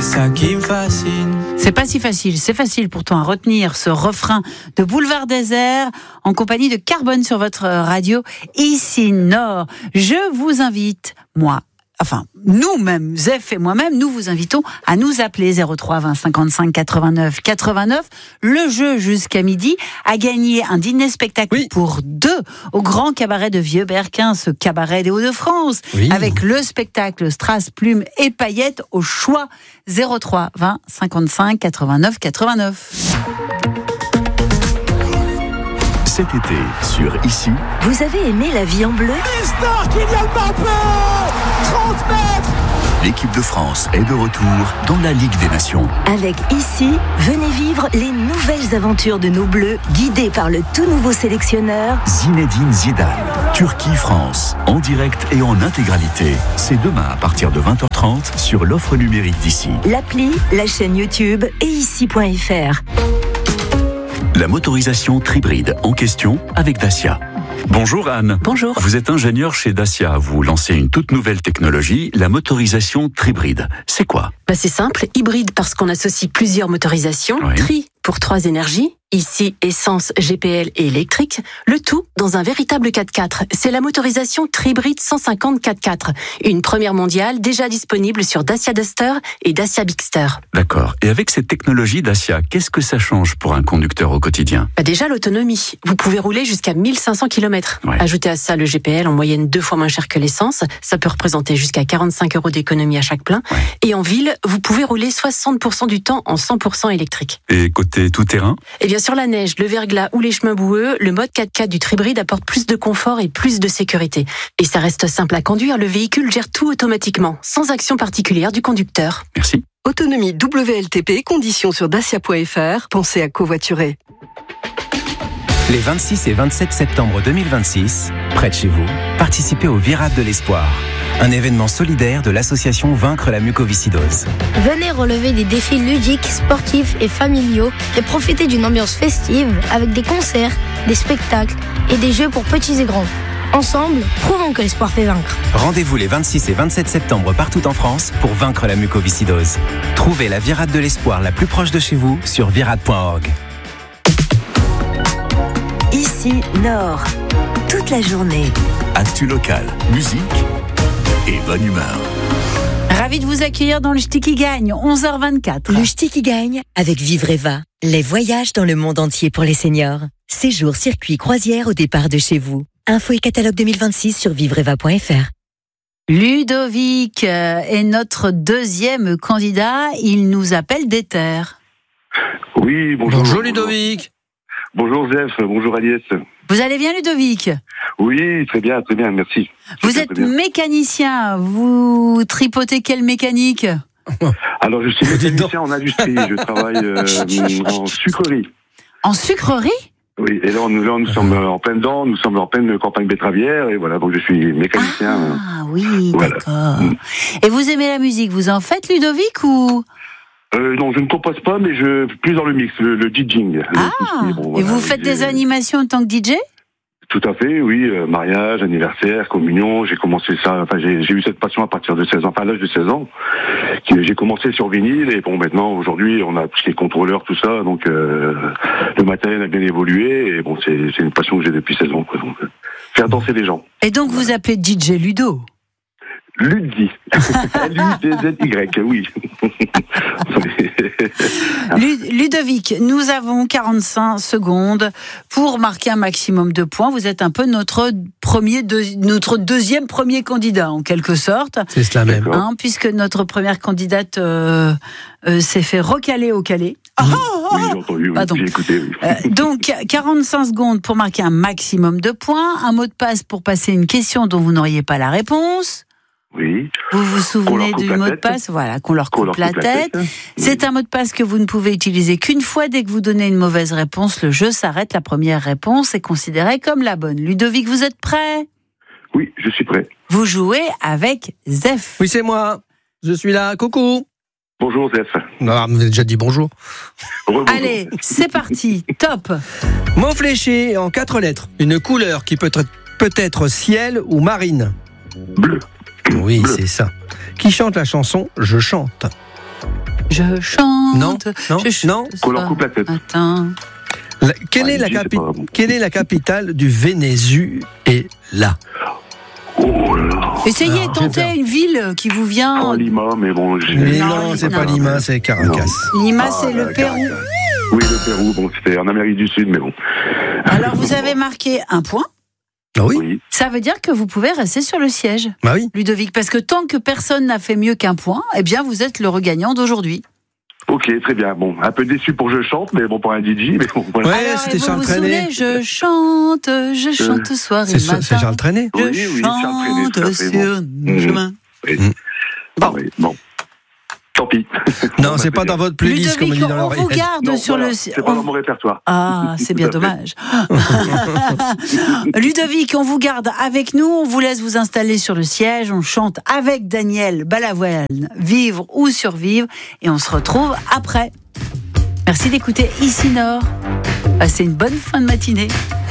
c'est ça qui me fascine. C'est pas si facile, c'est facile pourtant à retenir ce refrain de Boulevard Désert en compagnie de Carbone sur votre radio ici Nord. Je vous invite, nous-mêmes, Zef et moi-même, nous vous invitons à nous appeler 03 20 55 89 89. Le jeu jusqu'à midi a gagné un dîner spectacle pour deux au Grand Cabaret de Vieux-Berquin, ce cabaret des Hauts-de-France, avec le spectacle Strass, Plumes et Paillettes au choix 03 20 55 89 89. Cet été, sur Ici. Vous avez aimé La vie en bleu ? Mister Kylian Mbappé 30 mètres. L'équipe de France est de retour dans la Ligue des Nations. Avec Ici, venez vivre les nouvelles aventures de nos Bleus, guidés par le tout nouveau sélectionneur Zinedine Zidane. Turquie-France, en direct et en intégralité. C'est demain à partir de 20h30 sur l'offre numérique d'Ici. L'appli, la chaîne YouTube et ici.fr. La motorisation Tribride en question avec Dacia. Bonjour Anne. Bonjour. Vous êtes ingénieure chez Dacia. Vous lancez une toute nouvelle technologie, la motorisation Tribride. C'est quoi ? C'est simple, hybride parce qu'on associe plusieurs motorisations, tri pour 3 énergies, ici essence, GPL et électrique, le tout dans un véritable 4x4. C'est la motorisation Tribride 150 4x4, une première mondiale déjà disponible sur Dacia Duster et Dacia Bigster. D'accord. Et avec cette technologie Dacia, qu'est-ce que ça change pour un conducteur au quotidien ? Déjà l'autonomie. Vous pouvez rouler jusqu'à 1500 km. Ajoutez à ça le GPL, en moyenne 2 fois moins cher que l'essence. Ça peut représenter jusqu'à 45 € d'économie à chaque plein. Et en ville, vous pouvez rouler 60% du temps en 100% électrique. Et côté tout-terrain ? Eh bien, sur la neige, le verglas ou les chemins boueux, le mode 4x4 du Tribride apporte plus de confort et plus de sécurité. Et ça reste simple à conduire, le véhicule gère tout automatiquement, sans action particulière du conducteur. Merci. Autonomie WLTP, conditions sur dacia.fr. Pensez à covoiturer. Les 26 et 27 septembre 2026, près de chez vous, participez au Virade de l'Espoir, un événement solidaire de l'association Vaincre la mucoviscidose. Venez relever des défis ludiques, sportifs et familiaux et profiter d'une ambiance festive avec des concerts, des spectacles et des jeux pour petits et grands. Ensemble, prouvons que l'espoir fait vaincre. Rendez-vous les 26 et 27 septembre partout en France pour vaincre la mucoviscidose. Trouvez la Virade de l'Espoir la plus proche de chez vous sur virade.org. Ici Nord, toute la journée. Actu local, musique et bonne humeur. Ravi de vous accueillir dans le Ch'ti qui gagne, 11h24. Le Ch'ti qui gagne avec Vivreva. Les voyages dans le monde entier pour les seniors. Séjour, circuit, croisière au départ de chez vous. Info et catalogue 2026 sur vivreva.fr. Ludovic est notre deuxième candidat. Il nous appelle d'Ether. Oui, bonjour. Bonjour Ludovic. Bonjour Zef, bonjour Aliès. Vous allez bien Ludovic ? Oui, très bien, merci. Vous êtes mécanicien, vous tripotez quelle mécanique ? Alors je suis mécanicien en industrie, je travaille en sucrerie. En sucrerie ? Oui, et là nous sommes en plein dedans, nous sommes en pleine campagne betteravière, et voilà, donc je suis mécanicien. Ah oui, voilà. D'accord. Et vous aimez la musique, vous en faites Ludovic ou ? Non, je ne compose pas, mais plus dans le mix, le DJing. Et vous faites des animations en tant que DJ ? Tout à fait, oui. Mariage, anniversaire, communion. J'ai commencé ça. Enfin, j'ai eu cette passion à partir de 16 ans, à l'âge de 16 ans. J'ai commencé sur vinyle et bon, maintenant, aujourd'hui, on a tous les contrôleurs, tout ça. Donc, le matériel a bien évolué et bon, c'est une passion que j'ai depuis 16 ans. Quoi, donc, faire danser les gens. Et donc, vous appelez DJ Ludo ? Ludzi. L-U-D-Z-Y, oui. Ludovic, nous avons 45 secondes pour marquer un maximum de points. Vous êtes un peu notre deuxième premier candidat, en quelque sorte. C'est cela même. Puisque notre première candidate s'est fait recaler au Calais. Oui, j'ai entendu, oui, j'ai écouté. Oui. Donc, 45 secondes pour marquer un maximum de points. Un mot de passe pour passer une question dont vous n'auriez pas la réponse. Oui. Vous vous souvenez du mot de passe ? Voilà, qu'on leur coupe la tête. C'est un mot de passe que vous ne pouvez utiliser qu'une fois. Dès que vous donnez une mauvaise réponse, le jeu s'arrête. La première réponse est considérée comme la bonne. Ludovic, vous êtes prêt ? Oui, je suis prêt. Vous jouez avec Zef. Oui, c'est moi. Je suis là. Coucou. Bonjour Zef. Non, vous avez déjà dit bonjour. Allez, c'est parti. Top. Mot fléché en 4 lettres. Une couleur qui peut être ciel ou marine. Bleu. Oui, c'est ça. Qui chante la chanson « Je chante ». Je chante. Non, je chante non. Qu'on leur coupe la tête. Matin. Quelle est la capitale du Venezuela? Oh là là. Essayez, Alors, tentez une ville qui vous vient. Oh, Lima, mais bon, Mais Non, non, c'est non. pas Lima, c'est Caracas. Lima, c'est le Pérou. Oui, le Pérou, bon, c'était en Amérique du Sud, mais bon. Alors, vous avez marqué un point. Ah oui, Oui. Ça veut dire que vous pouvez rester sur le siège, bah oui. Ludovic, parce que tant que personne n'a fait mieux qu'un point, eh bien, vous êtes le regagnant d'aujourd'hui. Ok, très bien. Bon, un peu déçu pour Je chante, mais bon, pour un DJ, mais bon, voilà. Ouais, Alors, c'était vous Charles vous Trenet. souvenez, je chante soir et matin. C'est Charles Trenet. Je Oui, Charles Trenet, tout à chante fait, sur bon. le chemin. Oui. Bon. Ah oui, bon. Tant pis. Non, c'est pas dans votre playlist, comme on dit Ludovic, dans on vous l'oreillette. garde Non, sur voilà, le... c'est pas dans mon répertoire. Ah, c'est bien Tout à fait. dommage. Ludovic, on vous garde avec nous, on vous laisse vous installer sur le siège, on chante avec Daniel Balavoine, Vivre ou Survivre, et on se retrouve après. Merci d'écouter Ici Nord. Passez une bonne fin de matinée.